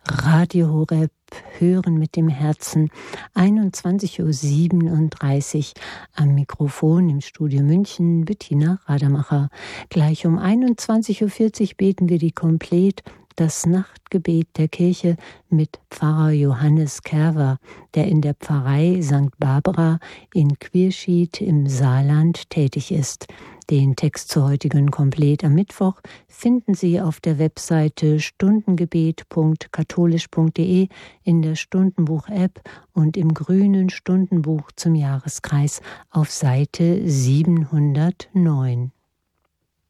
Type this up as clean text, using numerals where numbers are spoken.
Radio Horeb, Hören mit dem Herzen, 21:37 Uhr am Mikrofon im Studio München, Bettina Rademacher. Gleich um 21:40 Uhr beten wir die Komplet, das Nachtgebet der Kirche mit Pfarrer Johannes Kerver, der in der Pfarrei St. Barbara in Quierschied im Saarland tätig ist. Den Text zur heutigen Komplet am Mittwoch finden Sie auf der Webseite stundengebet.katholisch.de, in der Stundenbuch-App und im grünen Stundenbuch zum Jahreskreis auf Seite 709.